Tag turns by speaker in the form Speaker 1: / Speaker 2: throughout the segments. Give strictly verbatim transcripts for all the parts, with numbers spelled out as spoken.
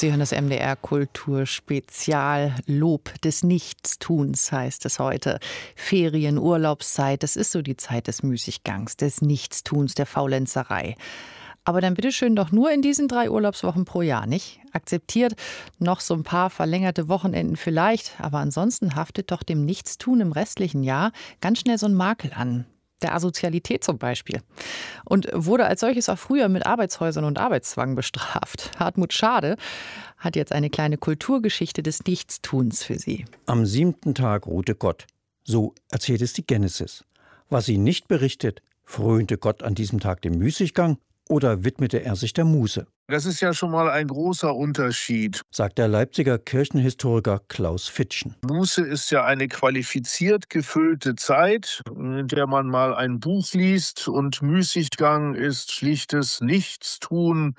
Speaker 1: Sie hören das M D R Kulturspezial. Lob des Nichtstuns heißt es heute. Ferien, Urlaubszeit, das ist so die Zeit des Müßiggangs, des Nichtstuns, der Faulenzerei. Aber dann bitteschön doch nur in diesen drei Urlaubswochen pro Jahr, nicht? Akzeptiert noch so ein paar verlängerte Wochenenden vielleicht, aber ansonsten haftet doch dem Nichtstun im restlichen Jahr ganz schnell so ein Makel an. Der Asozialität zum Beispiel. Und wurde als solches auch früher mit Arbeitshäusern und Arbeitszwang bestraft. Hartmut Schade hat jetzt eine kleine Kulturgeschichte des Nichtstuns für Sie.
Speaker 2: Am siebten Tag ruhte Gott. So erzählt es die Genesis. Was sie nicht berichtet, frönte Gott an diesem Tag dem Müßiggang oder widmete er sich der Muße?
Speaker 3: Das ist ja schon mal ein großer Unterschied,
Speaker 2: sagt der Leipziger Kirchenhistoriker Klaus Fitschen.
Speaker 3: Muße ist ja eine qualifiziert gefüllte Zeit, in der man mal ein Buch liest, und Müßiggang ist schlichtes Nichtstun,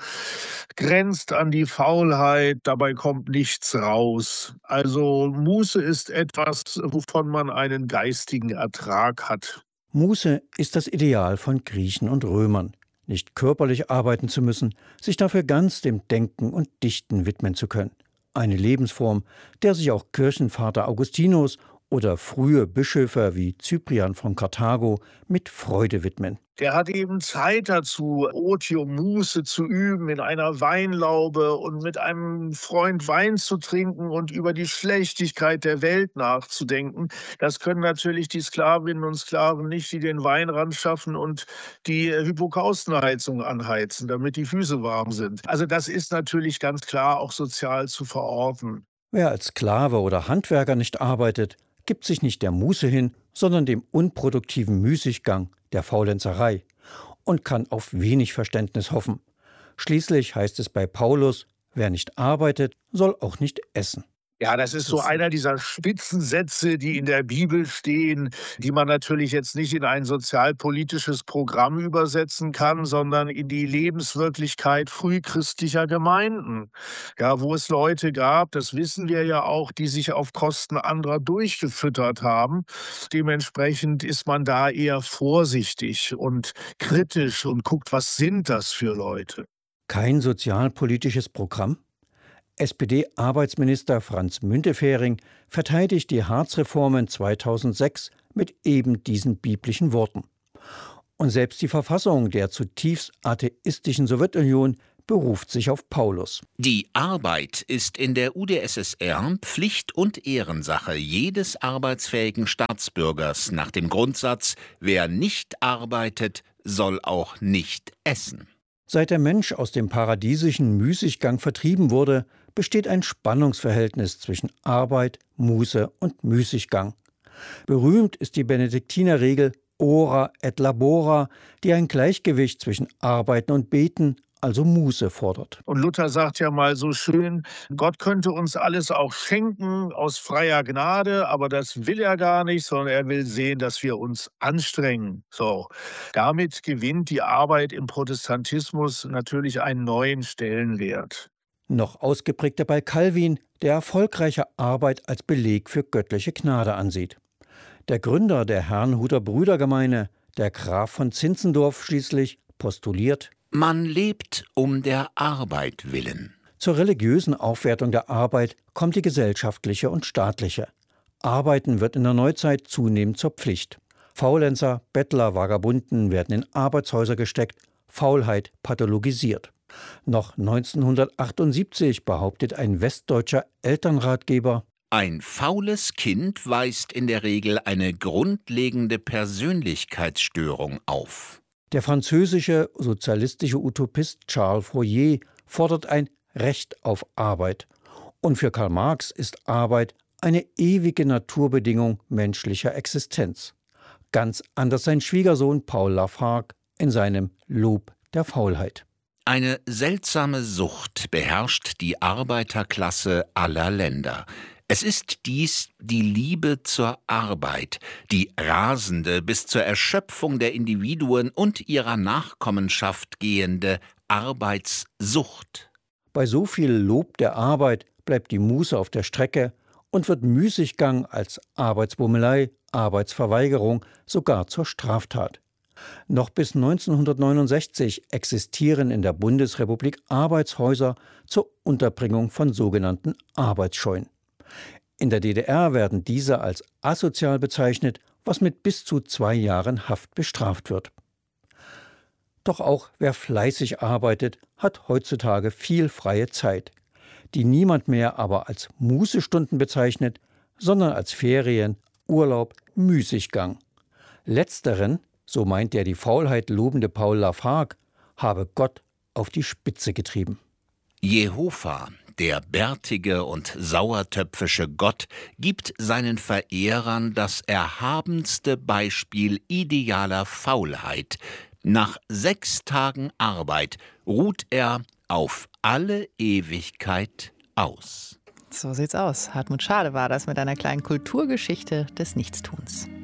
Speaker 3: grenzt an die Faulheit, dabei kommt nichts raus. Also Muße ist etwas, wovon man einen geistigen Ertrag hat.
Speaker 2: Muße ist das Ideal von Griechen und Römern. Nicht körperlich arbeiten zu müssen, sich dafür ganz dem Denken und Dichten widmen zu können. Eine Lebensform, der sich auch Kirchenvater Augustinus oder frühe Bischöfe wie Cyprian von Karthago mit Freude widmen.
Speaker 3: Der hat eben Zeit dazu, Otium, Muße zu üben in einer Weinlaube und mit einem Freund Wein zu trinken und über die Schlechtigkeit der Welt nachzudenken. Das können natürlich die Sklavinnen und Sklaven nicht, die den Wein ranschaffen und die Hypokaustenheizung anheizen, damit die Füße warm sind. Also das ist natürlich ganz klar auch sozial zu verorten.
Speaker 2: Wer als Sklave oder Handwerker nicht arbeitet, gibt sich nicht der Muße hin, sondern dem unproduktiven Müßiggang, der Faulenzerei, und kann auf wenig Verständnis hoffen. Schließlich heißt es bei Paulus, wer nicht arbeitet, soll auch nicht essen.
Speaker 3: Ja, das ist so einer dieser Spitzensätze, die in der Bibel stehen, die man natürlich jetzt nicht in ein sozialpolitisches Programm übersetzen kann, sondern in die Lebenswirklichkeit frühchristlicher Gemeinden. Ja, wo es Leute gab, das wissen wir ja auch, die sich auf Kosten anderer durchgefüttert haben. Dementsprechend ist man da eher vorsichtig und kritisch und guckt, was sind das für Leute?
Speaker 2: Kein sozialpolitisches Programm? S P D-Arbeitsminister Franz Müntefering verteidigt die Hartz-Reformen zweitausendsechs mit eben diesen biblischen Worten. Und selbst die Verfassung der zutiefst atheistischen Sowjetunion beruft sich auf Paulus.
Speaker 4: Die Arbeit ist in der U d S S R Pflicht und Ehrensache jedes arbeitsfähigen Staatsbürgers nach dem Grundsatz, wer nicht arbeitet, soll auch nicht essen.
Speaker 2: Seit der Mensch aus dem paradiesischen Müßiggang vertrieben wurde, besteht ein Spannungsverhältnis zwischen Arbeit, Muße und Müßiggang. Berühmt ist die Benediktinerregel Ora et labora, die ein Gleichgewicht zwischen Arbeiten und Beten, also Muße, fordert.
Speaker 3: Und Luther sagt ja mal so schön, Gott könnte uns alles auch schenken aus freier Gnade, aber das will er gar nicht, sondern er will sehen, dass wir uns anstrengen. So, damit gewinnt die Arbeit im Protestantismus natürlich einen neuen Stellenwert.
Speaker 2: Noch ausgeprägter bei Calvin, der erfolgreiche Arbeit als Beleg für göttliche Gnade ansieht. Der Gründer der Herrnhuter Brüdergemeine, der Graf von Zinzendorf schließlich, postuliert:
Speaker 4: Man lebt um der Arbeit willen.
Speaker 2: Zur religiösen Aufwertung der Arbeit kommt die gesellschaftliche und staatliche. Arbeiten wird in der Neuzeit zunehmend zur Pflicht. Faulenzer, Bettler, Vagabunden werden in Arbeitshäuser gesteckt, Faulheit pathologisiert. Noch neunzehnhundertachtundsiebzig behauptet ein westdeutscher Elternratgeber:
Speaker 4: Ein faules Kind weist in der Regel eine grundlegende Persönlichkeitsstörung auf.
Speaker 2: Der französische sozialistische Utopist Charles Fourier fordert ein Recht auf Arbeit. Und für Karl Marx ist Arbeit eine ewige Naturbedingung menschlicher Existenz. Ganz anders sein Schwiegersohn Paul Lafargue in seinem Lob der Faulheit.
Speaker 4: Eine seltsame Sucht beherrscht die Arbeiterklasse aller Länder. Es ist dies die Liebe zur Arbeit, die rasende, bis zur Erschöpfung der Individuen und ihrer Nachkommenschaft gehende Arbeitssucht.
Speaker 2: Bei so viel Lob der Arbeit bleibt die Muße auf der Strecke und wird Müßiggang als Arbeitsbummelei, Arbeitsverweigerung sogar zur Straftat. Noch bis neunzehnhundertneunundsechzig existieren in der Bundesrepublik Arbeitshäuser zur Unterbringung von sogenannten Arbeitsscheuen. In der D D R werden diese als asozial bezeichnet, was mit bis zu zwei Jahren Haft bestraft wird. Doch auch wer fleißig arbeitet, hat heutzutage viel freie Zeit, die niemand mehr aber als Mußestunden bezeichnet, sondern als Ferien, Urlaub, Müßiggang. Letzteren, so meint der die Faulheit lobende Paul Lafargue, habe Gott auf die Spitze getrieben.
Speaker 4: Jehova, der bärtige und sauertöpfische Gott, gibt seinen Verehrern das erhabenste Beispiel idealer Faulheit. Nach sechs Tagen Arbeit ruht er auf alle Ewigkeit aus.
Speaker 1: So sieht's aus. Hartmut Schade war das mit einer kleinen Kulturgeschichte des Nichtstuns.